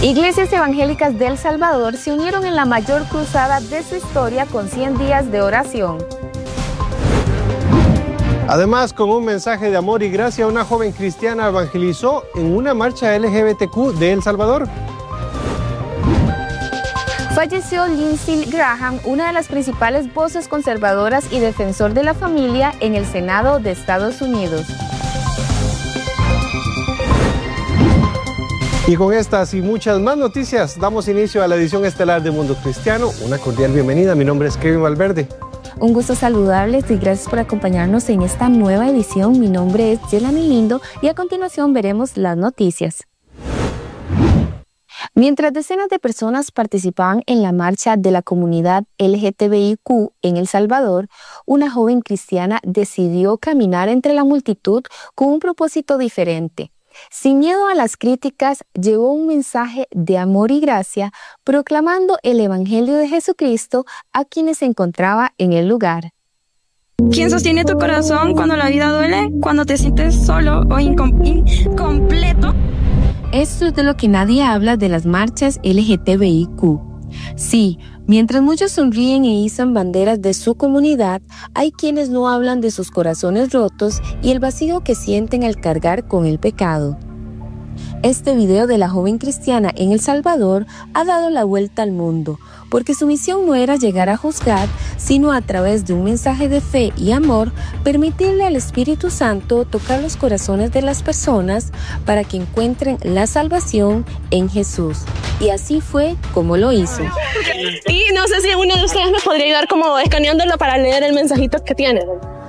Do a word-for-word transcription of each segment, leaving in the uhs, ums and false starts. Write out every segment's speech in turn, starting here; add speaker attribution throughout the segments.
Speaker 1: Iglesias evangélicas de El Salvador se unieron en la mayor cruzada de su historia con cien días de oración.
Speaker 2: Además, con un mensaje de amor y gracia, una joven cristiana evangelizó en una marcha L G B T Q de El Salvador.
Speaker 1: Falleció Lindsey Graham, una de las principales voces conservadoras y defensor de la familia en el Senado de Estados Unidos.
Speaker 2: Y con estas y muchas más noticias, damos inicio a la edición estelar de Mundo Cristiano. Una cordial bienvenida, mi nombre es Kevin Valverde.
Speaker 1: Un gusto saludarles y gracias por acompañarnos en esta nueva edición. Mi nombre es Yelani Lindo y a continuación veremos las noticias. Mientras decenas de personas participaban en la marcha de la comunidad L G T B I Q en El Salvador, una joven cristiana decidió caminar entre la multitud con un propósito diferente. Sin miedo a las críticas, llevó un mensaje de amor y gracia, proclamando el Evangelio de Jesucristo a quienes se encontraba en el lugar.
Speaker 3: ¿Quién sostiene tu corazón cuando la vida duele? Cuando te sientes solo o incom- incompleto.
Speaker 1: Esto es de lo que nadie habla de las marchas L G T B I Q. Sí, mientras muchos sonríen e izan banderas de su comunidad, hay quienes no hablan de sus corazones rotos y el vacío que sienten al cargar con el pecado. Este video de la joven cristiana en El Salvador ha dado la vuelta al mundo, porque su misión no era llegar a juzgar, sino a través de un mensaje de fe y amor, permitirle al Espíritu Santo tocar los corazones de las personas para que encuentren la salvación en Jesús. Y así fue como lo hizo.
Speaker 3: Y no sé si uno de ustedes me podría ayudar como escaneándolo para leer el mensajito que tiene.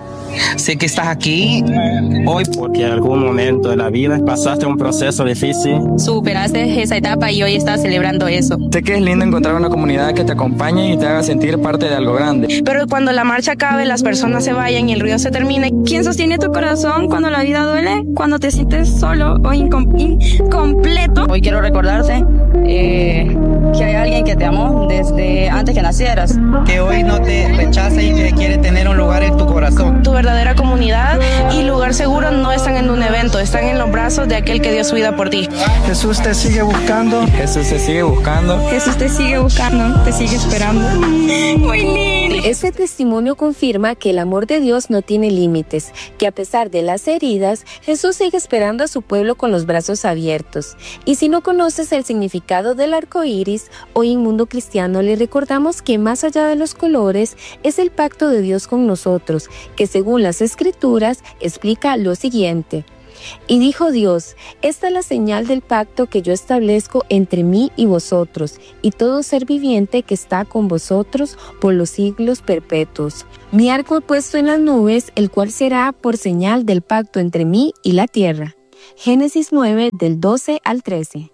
Speaker 4: Sé que estás aquí hoy porque en algún momento de la vida pasaste un proceso difícil.
Speaker 5: Superaste esa etapa y hoy estás celebrando eso.
Speaker 6: Sé que es lindo encontrar una comunidad que te acompañe y te haga sentir parte de algo grande.
Speaker 3: Pero cuando la marcha acabe, las personas se vayan y el ruido se termine, ¿quién sostiene tu corazón cuando la vida duele? Cuando te sientes solo o incom- incompleto.
Speaker 5: Hoy quiero recordarte eh, que hay alguien que te amó desde antes que nacieras.
Speaker 7: Que hoy no te rechaza y que quiere tener un lugar en tu corazón.
Speaker 3: Tu verdadera comunidad y lugar seguro no están en un evento, están en los brazos de aquel que dio su vida por ti.
Speaker 6: Jesús te sigue buscando. Jesús te sigue buscando.
Speaker 3: Jesús te sigue buscando, te sigue esperando. Muy lindo.
Speaker 1: Este testimonio confirma que el amor de Dios no tiene límites, que a pesar de las heridas, Jesús sigue esperando a su pueblo con los brazos abiertos. Y si no conoces el significado del arco iris, hoy en Mundo Cristiano le recordamos que más allá de los colores es el pacto de Dios con nosotros, que según las Escrituras explica lo siguiente. Y dijo Dios, esta es la señal del pacto que yo establezco entre mí y vosotros, y todo ser viviente que está con vosotros por los siglos perpetuos. Mi arco he puesto en las nubes, el cual será por señal del pacto entre mí y la tierra. Génesis nueve, del doce al trece.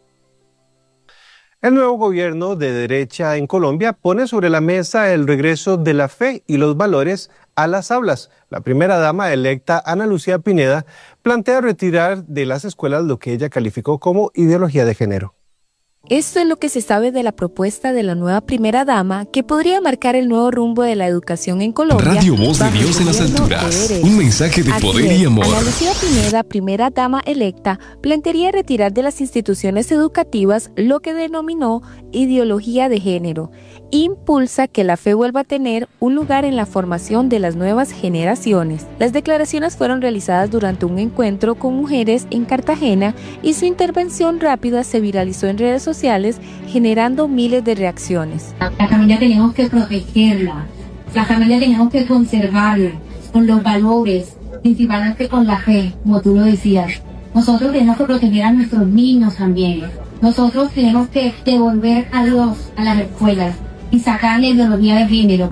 Speaker 2: El nuevo gobierno de derecha en Colombia pone sobre la mesa el regreso de la fe y los valores a las aulas. La primera dama electa, Ana Lucía Pineda, plantea retirar de las escuelas lo que ella calificó como ideología de género.
Speaker 1: Esto es lo que se sabe de la propuesta de la nueva primera dama que podría marcar el nuevo rumbo de la educación en Colombia.
Speaker 8: Radio Voz de Dios en las alturas. Un mensaje de
Speaker 1: Así
Speaker 8: poder
Speaker 1: es,
Speaker 8: y amor.
Speaker 1: Ana Lucía Pineda, primera dama electa, plantearía retirar de las instituciones educativas lo que denominó ideología de género. Impulsa que la fe vuelva a tener un lugar en la formación de las nuevas generaciones. Las declaraciones fueron realizadas durante un encuentro con mujeres en Cartagena y su intervención rápida se viralizó en redes sociales, generando miles de reacciones.
Speaker 9: La familia tenemos que protegerla, la familia tenemos que conservarla con los valores, principalmente con la fe, como tú lo decías. Nosotros tenemos que proteger a nuestros niños también. Nosotros tenemos que devolver a Dios a las escuelas y sacar la ideología de género.